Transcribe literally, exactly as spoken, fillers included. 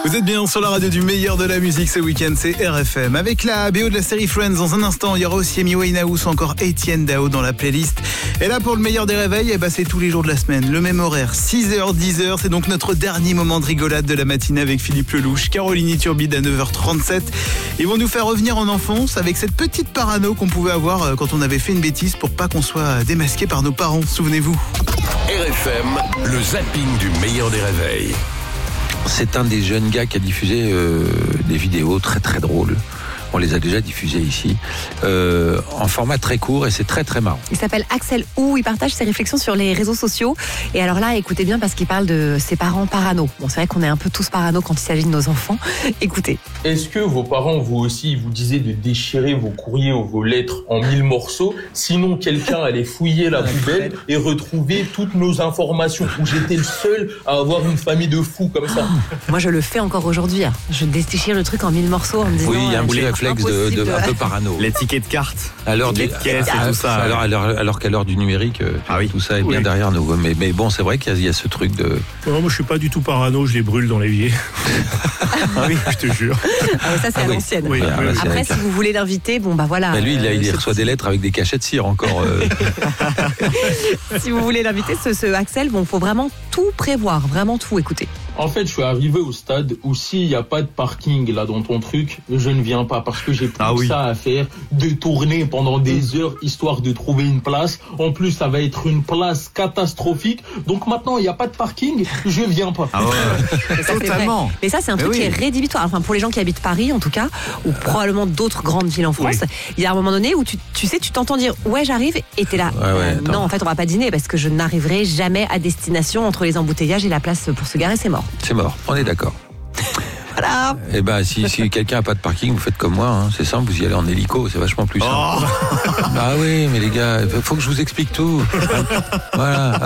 Vous êtes bien sur la radio du meilleur de la musique ce week-end, c'est R F M. Avec la B O de la série Friends, dans un instant, il y aura aussi Amy Winehouse ou encore Etienne Dao dans la playlist. Et là, pour le meilleur des réveils, eh ben, c'est tous les jours de la semaine, le même horaire, six heures, dix heures. C'est donc notre dernier moment de rigolade de la matinée avec Philippe Lelouch, Caroline Iturbide à neuf heures trente-sept. Ils vont nous faire revenir en enfance avec cette petite parano qu'on pouvait avoir quand on avait fait une bêtise pour pas qu'on soit démasqué par nos parents, souvenez-vous. R F M, le zapping du meilleur des réveils. C'est un des jeunes gars qui a diffusé euh, des vidéos très très drôles. On les a déjà diffusées ici, euh, en format très court, et c'est très très marrant. Il s'appelle Axel Hou, il partage ses réflexions sur les réseaux sociaux. Et alors là, écoutez bien parce qu'il parle de ses parents parano. Bon, c'est vrai qu'on est un peu tous parano quand il s'agit de nos enfants. Écoutez. Est-ce que vos parents, vous aussi, vous disaient de déchirer vos courriers ou vos lettres en mille morceaux, sinon quelqu'un allait fouiller la poubelle et retrouver toutes nos informations, où j'étais le seul à avoir une famille de fous comme ça? Moi, je le fais encore aujourd'hui. Je déchire le truc en mille morceaux en me disant... Oui, il y a un euh, petit réflexe de, de, un peu parano. Les tickets de carte, à l'heure les du, tickets de caisse et tout ça. Alors, alors, alors qu'à l'heure du numérique, ah oui. tout ça est bien oui. derrière nous. Mais, mais bon, c'est vrai qu'il y a, il y a ce truc de... Non, moi, je suis pas du tout parano, je les brûle dans l'évier. Ah oui, je te jure. Ah, ça, c'est ah à oui. l'ancienne. Oui, ah, oui, Après, si vous voulez l'inviter, bon, bah voilà. Mais lui, il, a, il euh, reçoit des lettres avec des cachets de cire encore. Euh... Si vous voulez l'inviter, ce, ce Axel, bon, faut vraiment tout prévoir, vraiment tout écouter. En fait, je suis arrivé au stade où s'il n'y a pas de parking là dans ton truc, je ne viens pas parce que j'ai plus ah que oui. ça à faire, de tourner pendant des heures histoire de trouver une place. En plus, ça va être une place catastrophique. Donc maintenant, il n'y a pas de parking, je viens pas. Ah ouais, ça, totalement. Mais ça, c'est un truc oui. qui est rédhibitoire. Enfin, pour les gens qui habitent Paris, en tout cas, ou probablement d'autres grandes villes en France, oui. il y a un moment donné où tu, tu sais, tu t'entends dire ouais, j'arrive, et t'es là. Ouais, ouais, euh, non, en fait, on va pas dîner parce que je n'arriverai jamais à destination entre les embouteillages et la place pour se garer, c'est mort. C'est mort, on est d'accord. Voilà. Eh ben, si, si quelqu'un n'a pas de parking, vous faites comme moi, hein. C'est simple, vous y allez en hélico, c'est vachement plus simple. Oh. Ah oui, mais les gars, il faut que je vous explique tout. Voilà.